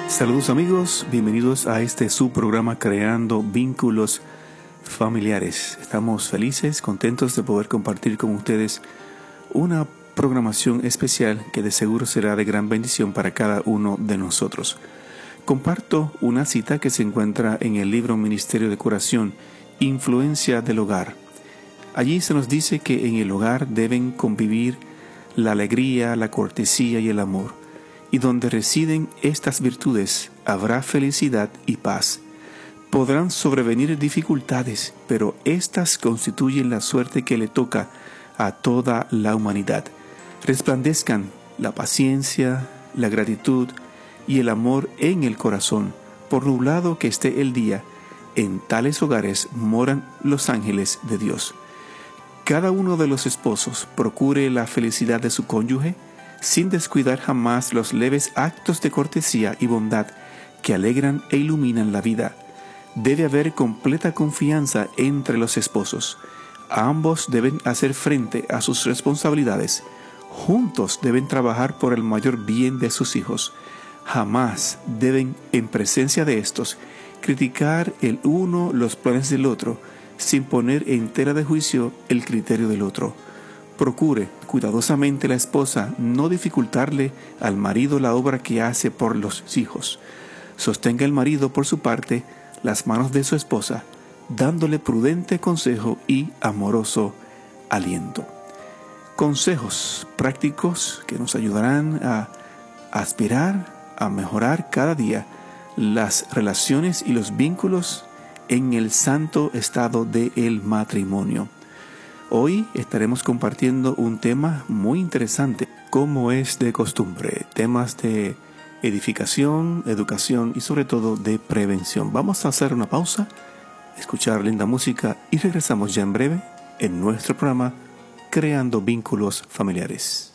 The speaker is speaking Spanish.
Saludos amigos, bienvenidos a este su programa Creando Vínculos Familiares. Estamos felices, contentos de poder compartir con ustedes una programación especial que de seguro será de gran bendición para cada uno de nosotros. Comparto una cita que se encuentra en el libro Ministerio de Curación, Influencia del Hogar. Allí se nos dice que en el hogar deben convivir la alegría, la cortesía y el amor. Y donde residen estas virtudes habrá felicidad y paz. Podrán sobrevenir dificultades, pero éstas constituyen la suerte que le toca a toda la humanidad. Resplandezcan la paciencia, la gratitud y el amor en el corazón. Por nublado que esté el día, en tales hogares moran los ángeles de Dios. Cada uno de los esposos procure la felicidad de su cónyuge, sin descuidar jamás los leves actos de cortesía y bondad que alegran e iluminan la vida. Debe haber completa confianza entre los esposos. Ambos deben hacer frente a sus responsabilidades. Juntos deben trabajar por el mayor bien de sus hijos. Jamás deben, en presencia de estos, criticar el uno los planes del otro, sin poner en tela de juicio el criterio del otro. Procure cuidadosamente la esposa no dificultarle al marido la obra que hace por los hijos. Sostenga el marido por su parte las manos de su esposa, dándole prudente consejo y amoroso aliento. Consejos prácticos que nos ayudarán a aspirar a mejorar cada día las relaciones y los vínculos en el santo estado del matrimonio. Hoy estaremos compartiendo un tema muy interesante, como es de costumbre, temas de edificación, educación y sobre todo de prevención. Vamos a hacer una pausa, escuchar linda música y regresamos ya en breve en nuestro programa Creando Vínculos Familiares.